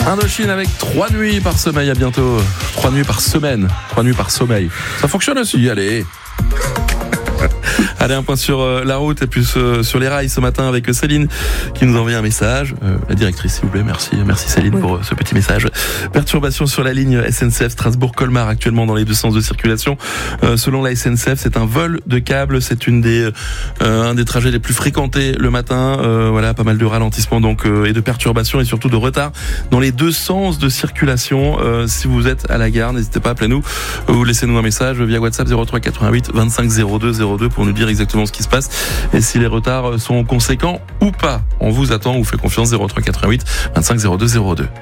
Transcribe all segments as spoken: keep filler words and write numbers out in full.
Indochine avec trois nuits par sommeil, à bientôt. Trois nuits par semaine, trois nuits par sommeil. Ça fonctionne aussi, allez. Allez, un point sur euh, la route et puis euh, sur les rails ce matin avec Céline qui nous a envoyé un message. Euh, la directrice, s'il vous plaît, merci, merci Céline oui. pour euh, ce petit message. Perturbation sur la ligne S N C F Strasbourg-Colmar actuellement dans les deux sens de circulation. Euh, selon la S N C F, c'est un vol de câble. C'est une des euh, un des trajets les plus fréquentés le matin. Euh, voilà, pas mal de ralentissements donc euh, et de perturbations et surtout de retard dans les deux sens de circulation. Euh, si vous êtes à la gare, n'hésitez pas, appelez-nous ou laissez-nous un message via WhatsApp zéro trois quatre-vingt-huit vingt-cinq zéro deux zéro deux pour nous dire exactement ce qui se passe et si les retards sont conséquents ou pas. On vous attend, on vous fait confiance. Zéro trois quatre-vingt-huit vingt-cinq zéro deux zéro deux.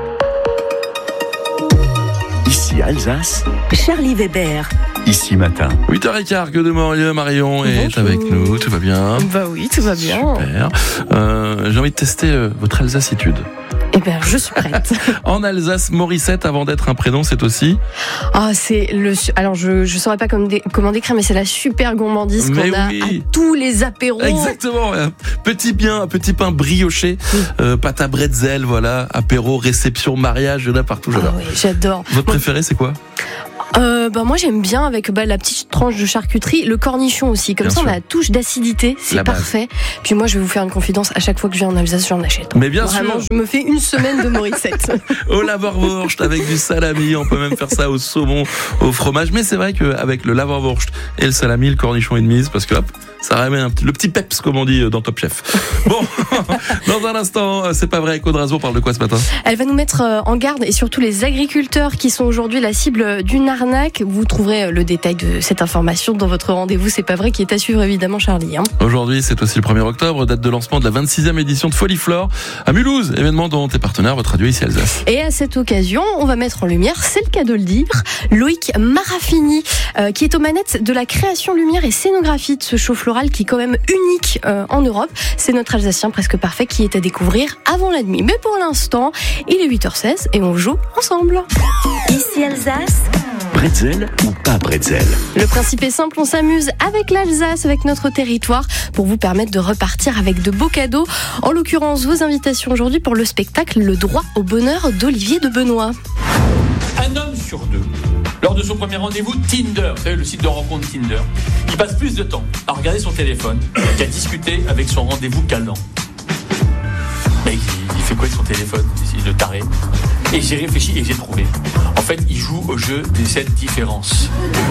Ici Alsace, Charlie Weber. Ici matin. huit heures quinze, que de Morieux, Marion est Bonjour. avec nous, tout va bien? Bah oui, tout va bien. Super. Euh, j'ai envie de tester euh, votre alsacitude. Eh ben, je suis prête. En Alsace, Morissette, avant d'être un prénom, c'est aussi. Ah, c'est le. Alors, je je saurais pas comment, dé, comment décrire, mais c'est la super gourmandise Mais qu'on oui. a à tous les apéros. Exactement. Petit pain, petit pain brioché, oui. euh, pâte à bretzel, voilà, apéro, réception, mariage, il y en a partout. J'adore. Ah oui, j'adore. Votre préféré, c'est quoi? Euh, bah moi j'aime bien avec bah, la petite tranche de charcuterie, le cornichon aussi. Comme bien ça sûr. On a la touche d'acidité, c'est la parfait. Base. Puis moi je vais vous faire une confidence, à chaque fois que je viens en Alsace, j'en achète. Mais bien Vraiment, sûr. Je me fais une semaine de Morissette. Au Lavorwurst avec du salami, on peut même faire ça au saumon, au fromage. Mais c'est vrai qu'avec le Lavorwurst et le salami, le cornichon est de mise parce que hop, ça ramène un petit, le petit peps comme on dit dans Top Chef. Bon, dans un instant, c'est pas vrai, Aude Razo parle de quoi ce matin? Elle va nous mettre en garde et surtout les agriculteurs qui sont aujourd'hui la cible d'une arnaque. Vous trouverez le détail de cette information dans votre rendez-vous C'est pas vrai qui est à suivre évidemment Charlie. Hein. Aujourd'hui c'est aussi le premier octobre, date de lancement de la vingt-sixième édition de Foliflore à Mulhouse, événement dont est partenaire votre radio ici Alsace. Et à cette occasion, on va mettre en lumière, c'est le cas de le dire, Loïc Marafini euh, qui est aux manettes de la création lumière et scénographie de ce show floral qui est quand même unique euh, en Europe. C'est notre Alsacien presque parfait qui est à découvrir avant la nuit. Mais pour l'instant, il est huit heures seize et on joue ensemble. Ici Alsace. Bretzel ou pas bretzel? Le principe est simple, on s'amuse avec l'Alsace, avec notre territoire, pour vous permettre de repartir avec de beaux cadeaux. En l'occurrence, vos invitations aujourd'hui pour le spectacle Le droit au bonheur d'Olivier de Benoît. Un homme sur deux, lors de son premier rendez-vous Tinder, vous savez, le site de rencontre Tinder, il passe plus de temps à regarder son téléphone qu'à discuter avec son rendez-vous calant. Mais il fait quoi avec son téléphone? Il le taré. Et j'ai réfléchi et j'ai trouvé. En fait, il joue au jeu des sept différences.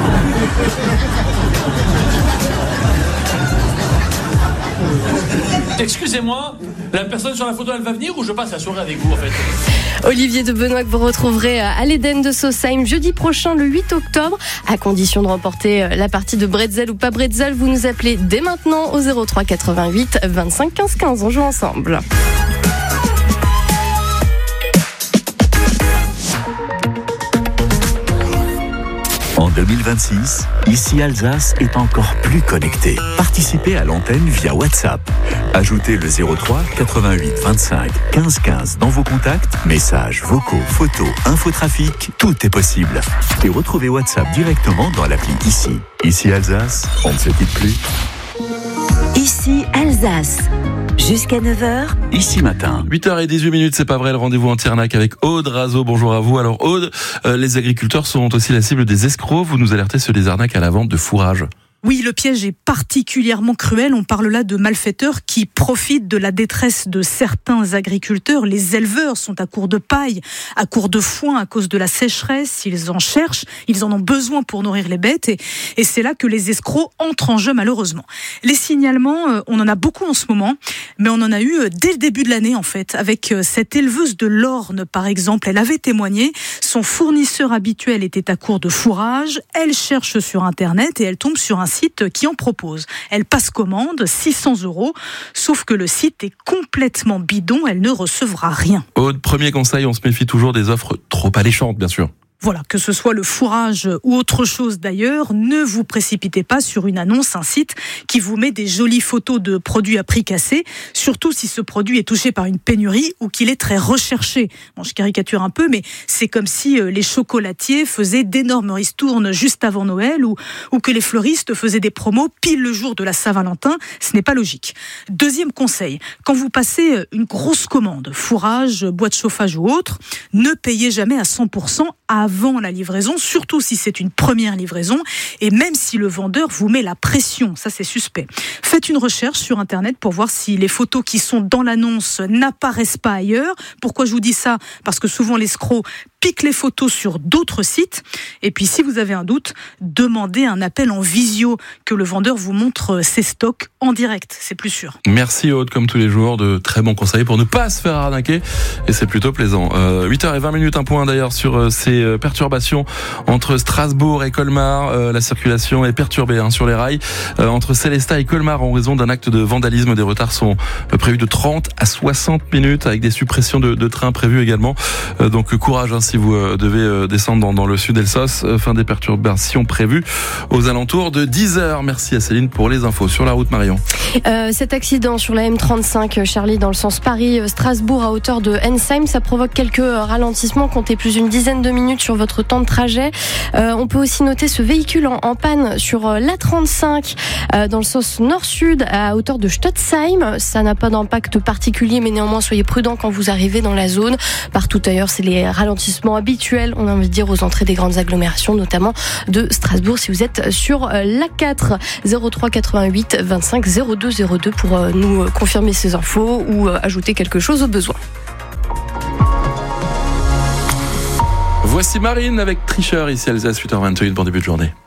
Excusez-moi, la personne sur la photo, elle va venir ou je passe la soirée avec vous en fait? Olivier de Benoît que vous retrouverez à l'Éden de Sausheim jeudi prochain, le huit octobre. À condition de remporter la partie de bretzel ou pas bretzel, vous nous appelez dès maintenant au zéro trois quatre-vingt-huit vingt-cinq quinze quinze. On joue ensemble. En deux mille vingt-six, ici Alsace est encore plus connectée. Participez à l'antenne via WhatsApp. Ajoutez le zéro trois quatre-vingt-huit vingt-cinq quinze quinze dans vos contacts, messages, vocaux, photos, infotrafic, tout est possible. Et retrouvez WhatsApp directement dans l'appli Ici. Ici Alsace, on ne se quitte plus. Ici Alsace. Jusqu'à neuf heures. Ici matin. huit heures dix-huit minutes, c'est pas vrai, le rendez-vous anti-arnaque avec Aude Razo. Bonjour à vous. Alors Aude, euh, les agriculteurs sont aussi la cible des escrocs. Vous nous alertez sur les arnaques à la vente de fourrage. Oui, le piège est particulièrement cruel. On parle là de malfaiteurs qui profitent de la détresse de certains agriculteurs. Les éleveurs sont à court de paille, à court de foin à cause de la sécheresse. Ils en cherchent, ils en ont besoin pour nourrir les bêtes. Et, et c'est là que les escrocs entrent en jeu malheureusement. Les signalements, on en a beaucoup en ce moment, mais on en a eu dès le début de l'année en fait. Avec cette éleveuse de l'Orne par exemple, elle avait témoigné. Son fournisseur habituel était à court de fourrage. Elle cherche sur Internet et elle tombe sur un site qui en propose. Elle passe commande, six cents euros, sauf que le site est complètement bidon, elle ne recevra rien. Aude, premier conseil, on se méfie toujours des offres trop alléchantes, bien sûr. Voilà, que ce soit le fourrage ou autre chose d'ailleurs, ne vous précipitez pas sur une annonce, un site qui vous met des jolies photos de produits à prix cassé, surtout si ce produit est touché par une pénurie ou qu'il est très recherché. Bon, je caricature un peu, mais c'est comme si les chocolatiers faisaient d'énormes ristournes juste avant Noël ou, ou que les fleuristes faisaient des promos pile le jour de la Saint-Valentin. Ce n'est pas logique. Deuxième conseil, quand vous passez une grosse commande, fourrage, boîte de chauffage ou autre, ne payez jamais à cent pour cent avant la livraison, surtout si c'est une première livraison et même si le vendeur vous met la pression, ça c'est suspect. Faites une recherche sur internet pour voir si les photos qui sont dans l'annonce n'apparaissent pas ailleurs. Pourquoi je vous dis ça ? Parce que souvent l'escroc pique les photos sur d'autres sites. Et puis si vous avez un doute, demandez un appel en visio, que le vendeur vous montre ses stocks en direct, c'est plus sûr. Merci Aude, comme tous les jours, de très bons conseils pour ne pas se faire arnaquer, et c'est plutôt plaisant. Euh, huit heures vingt un point d'ailleurs sur euh, ces perturbations entre Strasbourg et Colmar. Euh, la circulation est perturbée hein, sur les rails euh, entre Sélestat et Colmar en raison d'un acte de vandalisme. Des retards sont euh, prévus de trente à soixante minutes avec des suppressions de, de trains prévues également. Euh, donc courage hein, si vous euh, devez euh, descendre dans, dans le sud Elsass. Euh, fin des perturbations prévues aux alentours de dix heures. Merci à Céline pour les infos. Sur la route, Marion. Euh, cet accident sur la M trente-cinq, Charlie, dans le sens Paris-Strasbourg à hauteur de Ensheim, ça provoque quelques ralentissements. Comptez plus d'une dizaine de minutes sur votre temps de trajet. Euh, on peut aussi noter ce véhicule en, en panne sur l'A trente-cinq euh, dans le sens nord-sud à hauteur de Stotzheim. Ça n'a pas d'impact particulier, mais néanmoins soyez prudents quand vous arrivez dans la zone. Partout ailleurs, c'est les ralentissements habituels, on a envie de dire, aux entrées des grandes agglomérations, notamment de Strasbourg. Si vous êtes sur l'A quatre, zéro trois quatre-vingt-huit vingt-cinq zéro deux zéro deux pour nous confirmer ces infos ou ajouter quelque chose au besoin. Voici Marine avec Tricheur ici à Alsace, huit heures vingt et une, bon début de journée.